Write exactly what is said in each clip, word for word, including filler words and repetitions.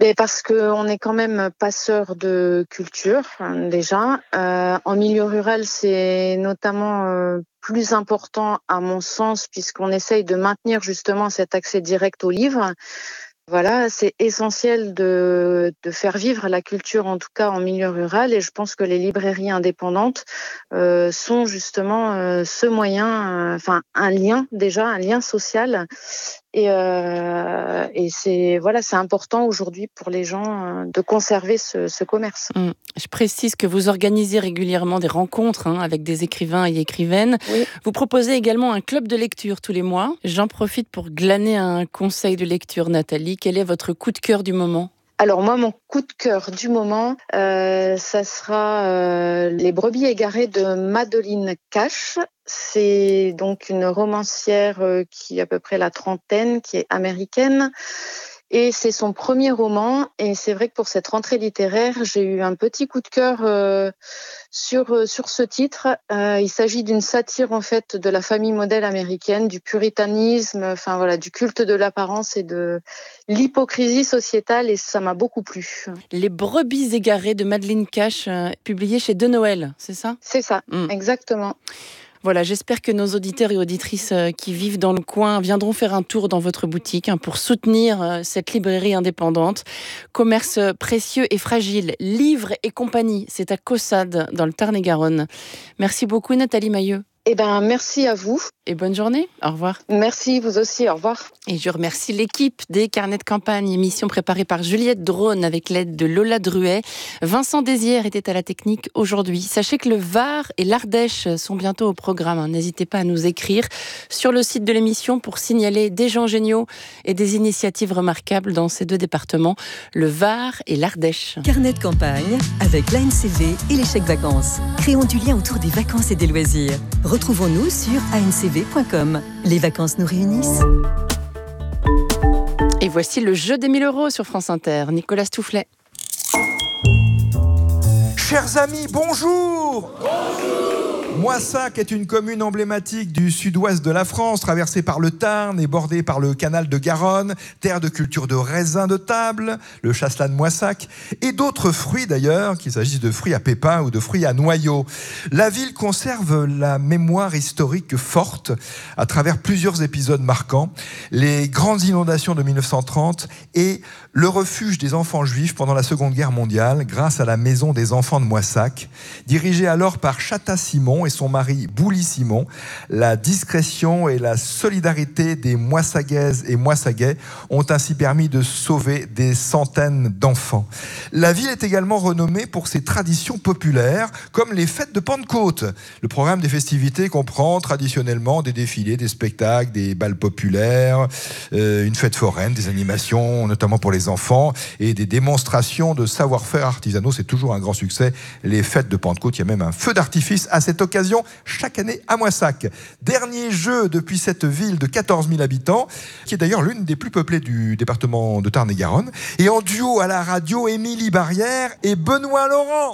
Mais parce qu'on est quand même passeur de culture, déjà. Euh, en milieu rural, c'est notamment euh, plus important à mon sens, puisqu'on essaye de maintenir justement cet accès direct aux livres. Voilà, c'est essentiel de, de faire vivre la culture, en tout cas en milieu rural, et je pense que les librairies indépendantes euh, sont justement euh, ce moyen, enfin euh, un lien déjà, un lien social, et, euh, et c'est voilà, c'est important aujourd'hui pour les gens euh, de conserver ce, ce commerce. Mmh. Je précise que vous organisez régulièrement des rencontres hein, avec des écrivains et écrivaines. Oui. Vous proposez également un club de lecture tous les mois. J'en profite pour glaner un conseil de lecture, Nathalie. Quel est votre coup de cœur du moment ? Alors moi, mon coup de cœur du moment, euh, ça sera euh, Les brebis égarées de Madeleine Cash. C'est donc une romancière euh, qui a à peu près la trentaine, qui est américaine. Et c'est son premier roman. Et c'est vrai que pour cette rentrée littéraire, j'ai eu un petit coup de cœur euh, sur euh, sur ce titre. Euh, il s'agit d'une satire en fait de la famille modèle américaine, du puritanisme, enfin voilà, du culte de l'apparence et de l'hypocrisie sociétale. Et ça m'a beaucoup plu. Les brebis égarées de Madeleine Cash, euh, publié chez De Noël, c'est ça ? C'est ça, mmh. Exactement. Voilà, j'espère que nos auditeurs et auditrices qui vivent dans le coin viendront faire un tour dans votre boutique hein, pour soutenir cette librairie indépendante. Commerce précieux et fragile, livres et compagnie, c'est à Caussade, dans le Tarn-et-Garonne. Merci beaucoup Nathalie Mailleux. Eh ben, merci à vous. Et bonne journée, au revoir. Merci, vous aussi, au revoir. Et je remercie l'équipe des Carnets de campagne, émission préparée par Juliette Drone avec l'aide de Lola Druet. Vincent Désière était à la technique aujourd'hui. Sachez que le Var et l'Ardèche sont bientôt au programme. N'hésitez pas à nous écrire sur le site de l'émission pour signaler des gens géniaux et des initiatives remarquables dans ces deux départements, le Var et l'Ardèche. Carnet de campagne avec l'A N C V et les chèques vacances. Créons du lien autour des vacances et des loisirs. Retrouvons-nous sur a n c v point com. Les vacances nous réunissent. Et voici le jeu des mille euros sur France Inter. Nicolas Stoufflet. Chers amis, bonjour. Bonjour. Moissac est une commune emblématique du sud-ouest de la France, traversée par le Tarn et bordée par le canal de Garonne, terre de culture de raisins de table, le chasselas de Moissac, et d'autres fruits d'ailleurs, qu'il s'agisse de fruits à pépins ou de fruits à noyaux. La ville conserve la mémoire historique forte à travers plusieurs épisodes marquants, les grandes inondations de mille neuf cent trente et le refuge des enfants juifs pendant la Seconde Guerre mondiale grâce à la Maison des enfants de Moissac, dirigée alors par Chata Simon et son mari Bouli Simon. La discrétion et la solidarité des Moissagaises et Moissagais ont ainsi permis de sauver des centaines d'enfants. La ville est également renommée pour ses traditions populaires, comme les fêtes de Pentecôte. Le programme des festivités comprend traditionnellement des défilés, des spectacles, des bals populaires, euh, une fête foraine, des animations, notamment pour les enfants, et des démonstrations de savoir-faire artisanaux. C'est toujours un grand succès, les fêtes de Pentecôte. Il y a même un feu d'artifice à cette occasion chaque année à Moissac. Dernier jeu depuis cette ville de quatorze mille habitants, qui est d'ailleurs l'une des plus peuplées du département de Tarn-et-Garonne. Et en duo à la radio, Émilie Barrière et Benoît Laurent.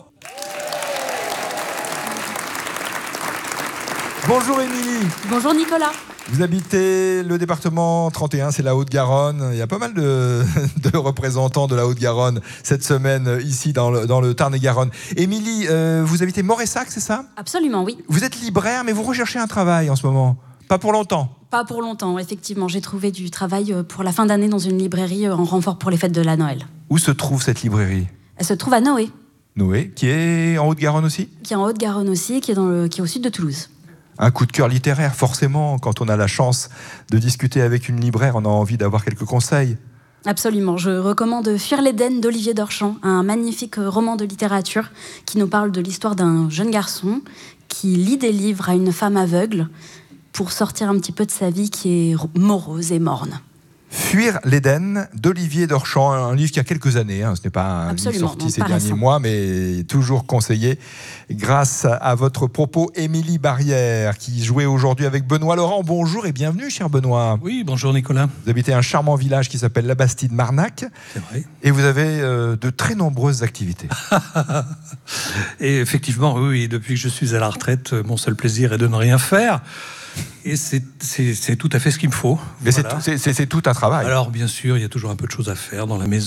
Bonjour Émilie. Bonjour Nicolas. Vous habitez le département trente et un, c'est la Haute-Garonne. Il y a pas mal de, de représentants de la Haute-Garonne cette semaine ici dans le, dans le Tarn-et-Garonne. Émilie, euh, vous habitez Morissac, c'est ça ? Absolument, oui. Vous êtes libraire, mais vous recherchez un travail en ce moment. Pas pour longtemps ? Pas pour longtemps, effectivement. J'ai trouvé du travail pour la fin d'année dans une librairie en renfort pour les fêtes de la Noël. Où se trouve cette librairie ? Elle se trouve à Noé. Noé, qui est en Haute-Garonne aussi ? Qui est en Haute-Garonne aussi, qui est, dans le, qui est au sud de Toulouse. Un coup de cœur littéraire, forcément, quand on a la chance de discuter avec une libraire, on a envie d'avoir quelques conseils. Absolument, je recommande Fuir l'Éden d'Olivier Dorchamp, un magnifique roman de littérature qui nous parle de l'histoire d'un jeune garçon qui lit des livres à une femme aveugle pour sortir un petit peu de sa vie qui est morose et morne. Fuir l'Éden d'Olivier Dorchamp, un livre qui a quelques années, hein. Ce n'est pas un Absolument, livre sorti non, ces pas derniers récent. mois, mais toujours conseillé grâce à votre propos. Émilie Barrière, qui jouait aujourd'hui avec Benoît Laurent. Bonjour et bienvenue, cher Benoît. Oui, bonjour Nicolas. Vous habitez un charmant village qui s'appelle la Bastide-Marnac. C'est vrai. Et vous avez euh, de très nombreuses activités. Et effectivement, oui, depuis que je suis à la retraite, mon seul plaisir est de ne rien faire. Et c'est, c'est, c'est tout à fait ce qu'il me faut. Mais Voilà. c'est, c'est, c'est tout un travail. Alors, bien sûr, il y a toujours un peu de choses à faire dans la maison.